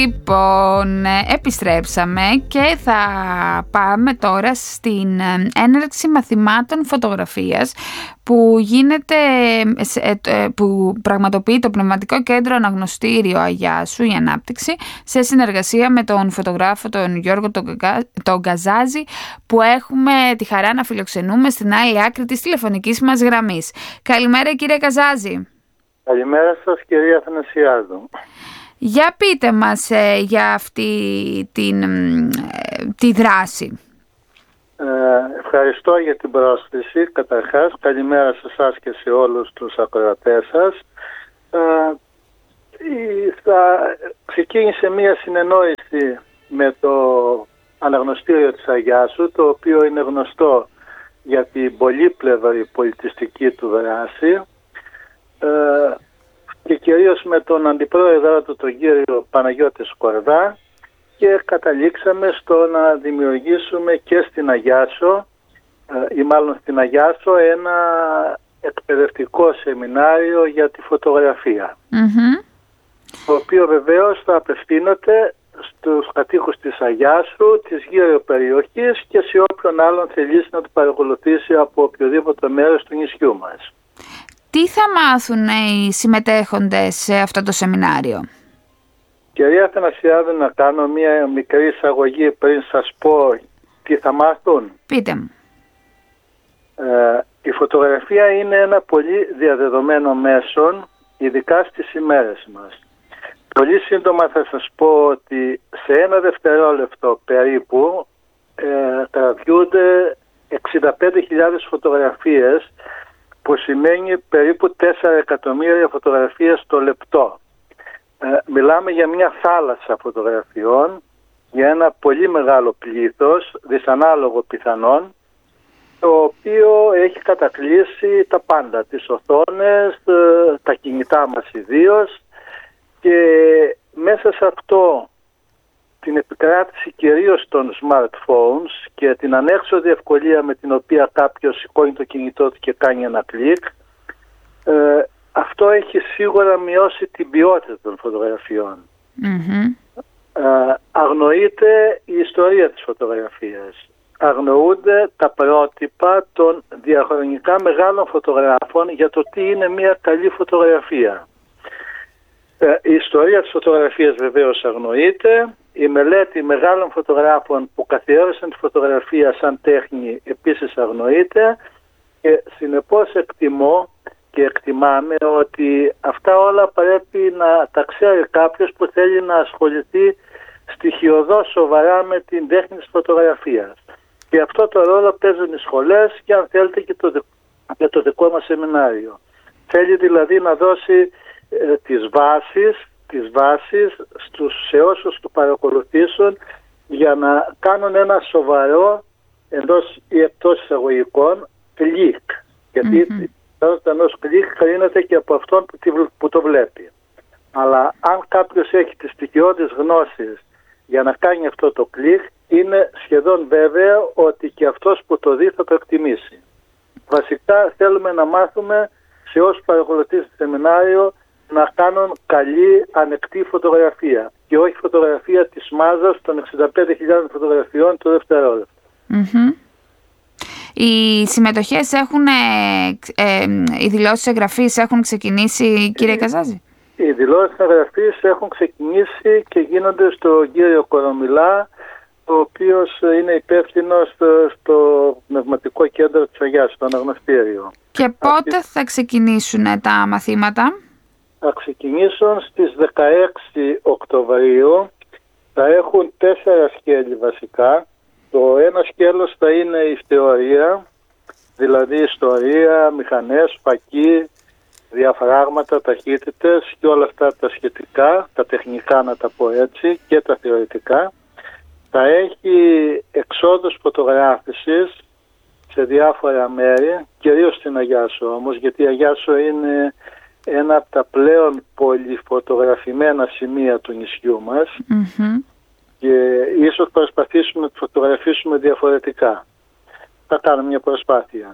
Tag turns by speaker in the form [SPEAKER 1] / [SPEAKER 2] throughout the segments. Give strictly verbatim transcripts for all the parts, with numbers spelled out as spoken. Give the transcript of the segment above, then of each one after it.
[SPEAKER 1] Λοιπόν, επιστρέψαμε και θα πάμε τώρα στην έναρξη μαθημάτων φωτογραφίας που γίνεται, που πραγματοποιεί το Πνευματικό Κέντρο Αναγνωστήριο Αγιάσου η Ανάπτυξη σε συνεργασία με τον φωτογράφο τον Γιώργο τον Καζάζη, που έχουμε τη χαρά να φιλοξενούμε στην άλλη άκρη της τηλεφωνικής μας γραμμής. Καλημέρα κύριε Καζάζη.
[SPEAKER 2] Καλημέρα σας κυρία Αθανασιάδου.
[SPEAKER 1] Για πείτε μας ε, για αυτή την, ε, τη δράση.
[SPEAKER 2] Ε, ευχαριστώ για την πρόσκληση. Καταρχάς, καλημέρα σε εσάς και σε όλους τους ακροατές σας. Ε, θα ξεκίνησε μία συνεννόηση με το Αναγνωστήριο της Αγιάσου, το οποίο είναι γνωστό για την πολύπλευρη πολιτιστική του δράση. Ε, και κυρίως με τον αντιπρόεδρο του, τον κύριο Παναγιώτη Σκορδά, και καταλήξαμε στο να δημιουργήσουμε και στην Αγιάσο ή μάλλον στην Αγιάσο ένα εκπαιδευτικό σεμινάριο για τη φωτογραφία, mm-hmm. το οποίο βεβαίως θα απευθύνεται στους κατοίκους της Αγιάσου, της γύρω περιοχής και σε όποιον άλλον θελήσει να το παρακολουθήσει από οποιοδήποτε μέρος του νησιού μας.
[SPEAKER 1] Τι θα μάθουν οι συμμετέχοντες σε αυτό το σεμινάριο?
[SPEAKER 2] Κυρία Αθανασιάδου, να κάνω μία μικρή εισαγωγή πριν σας πω τι θα μάθουν.
[SPEAKER 1] Πείτε μου.
[SPEAKER 2] Ε, η φωτογραφία είναι ένα πολύ διαδεδομένο μέσον, ειδικά στις ημέρες μας. Πολύ σύντομα θα σας πω ότι σε ένα δευτερόλεπτο περίπου ε, τραβιούνται εξήντα πέντε χιλιάδες φωτογραφίες, που σημαίνει περίπου τέσσερα εκατομμύρια φωτογραφίες το λεπτό. Ε, μιλάμε για μια θάλασσα φωτογραφιών, για ένα πολύ μεγάλο πλήθος, δυσανάλογο πιθανόν, το οποίο έχει κατακλείσει τα πάντα, τις οθόνες, τα κινητά μας ιδίως, και μέσα σε αυτό την επικράτηση κυρίως των smartphones και την ανέξοδη ευκολία με την οποία κάποιος σηκώνει το κινητό του και κάνει ένα κλικ, ε, αυτό έχει σίγουρα μειώσει την ποιότητα των φωτογραφιών. Mm-hmm. Ε, αγνοείται η ιστορία της φωτογραφίας. Αγνοούνται τα πρότυπα των διαχρονικά μεγάλων φωτογράφων για το τι είναι μια καλή φωτογραφία. Ε, η ιστορία της φωτογραφίας βεβαίως αγνοείται. Η μελέτη μεγάλων φωτογράφων που καθιέρωσαν τη φωτογραφία σαν τέχνη επίσης αγνοείται, και συνεπώς εκτιμώ και εκτιμάμε ότι αυτά όλα πρέπει να τα ξέρει κάποιος που θέλει να ασχοληθεί στοιχειωδώς σοβαρά με την τέχνη της φωτογραφίας. Και αυτό το ρόλο παίζουν οι σχολές και αν θέλετε και το, και το δικό μας σεμινάριο. Θέλει δηλαδή να δώσει ε, τις βάσεις τις βάσεις στους, σε όσους το παρακολουθήσουν, για να κάνουν ένα σοβαρό, εντός ή εκτός εισαγωγικών, κλικ. Γιατί mm-hmm. ενός κλικ κρίνεται και από αυτόν που, που το βλέπει. Αλλά αν κάποιος έχει τις στοιχειώδεις γνώσεις για να κάνει αυτό το κλικ, είναι σχεδόν βέβαιο ότι και αυτός που το δει θα το εκτιμήσει. Βασικά θέλουμε να μάθουμε σε όσους παρακολουθήσουν το σεμινάριο να κάνουν καλή, ανεκτή φωτογραφία και όχι φωτογραφία της μάζας των εξήντα πέντε χιλιάδες φωτογραφιών το δευτερόλεπτο.
[SPEAKER 1] Mm-hmm. Οι συμμετοχές έχουν, ε, ε, οι δηλώσεις εγγραφής έχουν ξεκινήσει, κύριε Καζάζη?
[SPEAKER 2] Οι δηλώσεις εγγραφής έχουν ξεκινήσει και γίνονται στον κύριο Κορομιλά, ο οποίος είναι υπεύθυνος στο, στο Πνευματικό Κέντρο της Αγιάσου, στο Αναγνωστήριο.
[SPEAKER 1] Και πότε Αυτή... θα ξεκινήσουν τα μαθήματα?
[SPEAKER 2] Θα ξεκινήσουν στις δεκαέξι Οκτωβρίου. Θα έχουν τέσσερα σκέλη βασικά. Το ένα σκέλος θα είναι η θεωρία, δηλαδή ιστορία, μηχανές, φακή, διαφράγματα, ταχύτητες και όλα αυτά τα σχετικά, τα τεχνικά να τα πω έτσι, και τα θεωρητικά. Θα έχει εξόδους φωτογράφησης σε διάφορα μέρη, κυρίως στην Αγιάσο όμως, γιατί η Αγιάσο είναι ένα από τα πλέον πολυφωτογραφημένα σημεία του νησιού μας, mm-hmm. και ίσως προσπαθήσουμε να το φωτογραφίσουμε διαφορετικά. Θα κάνουμε μια προσπάθεια.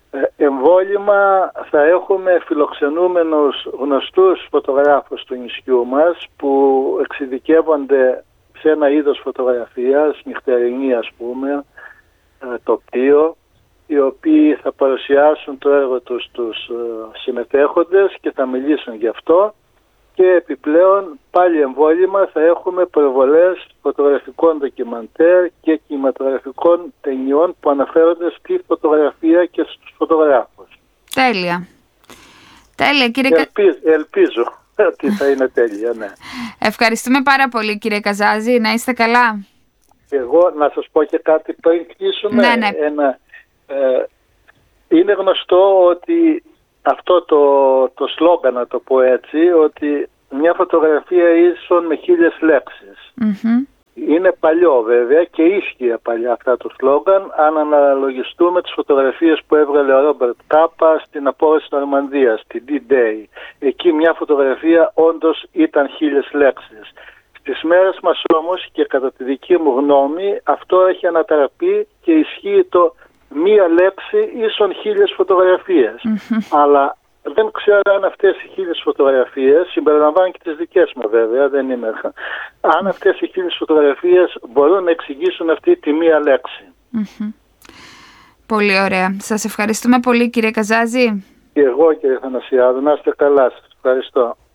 [SPEAKER 2] εμβόλυμα θα έχουμε φιλοξενούμενους γνωστούς φωτογράφους του νησιού μας που εξειδικεύονται σε ένα είδος φωτογραφίας, νυχτερινή ας πούμε, τοπίο, οι οποίοι θα παρουσιάσουν το έργο τους στους συμμετέχοντες και θα μιλήσουν γι' αυτό. Και επιπλέον πάλι εμβόλυμα θα έχουμε προβολές φωτογραφικών ντοκιμαντέρ και κινηματογραφικών ταινιών που αναφέρονται στη φωτογραφία και στους φωτογράφους.
[SPEAKER 1] Τέλεια. Τέλεια κύριε
[SPEAKER 2] Ελπίζω, ελπίζω ότι θα είναι τέλεια, ναι.
[SPEAKER 1] Ευχαριστούμε πάρα πολύ κύριε Καζάζη, να είστε καλά.
[SPEAKER 2] Εγώ να σας πω και κάτι πριν κλείσουμε.
[SPEAKER 1] Ναι, ναι.
[SPEAKER 2] Ένα, ε, είναι γνωστό ότι αυτό το, το σλόγγαν, να το πω έτσι, ότι μια φωτογραφία ίσον με χίλιες λέξεις.
[SPEAKER 1] Mm-hmm.
[SPEAKER 2] Είναι παλιό βέβαια και ίσχυε παλιά αυτά το σλόγγαν, αν αναλογιστούμε τις φωτογραφίες που έβγαλε ο Ρόμπερτ Κάπα στην απόρρηση της Νορμανδίας, την D-Day. Εκεί μια φωτογραφία όντως ήταν χίλιες λέξεις. Στις μέρες μας όμως, και κατά τη δική μου γνώμη, αυτό έχει ανατραπεί και ισχύει το μία λέξη ίσον χίλιες φωτογραφίες. Mm-hmm. Αλλά δεν ξέρω αν αυτές οι χίλιες φωτογραφίες, συμπεριλαμβάνουν και τις δικές μου βέβαια, δεν είμαι, αν αυτές οι χίλιες φωτογραφίες μπορούν να εξηγήσουν αυτή τη μία λέξη.
[SPEAKER 1] Mm-hmm. Πολύ ωραία. Σας ευχαριστούμε πολύ κύριε Καζάζη.
[SPEAKER 2] Και εγώ κύριε Θανασιάδου, να είστε καλά, σας ευχαριστώ.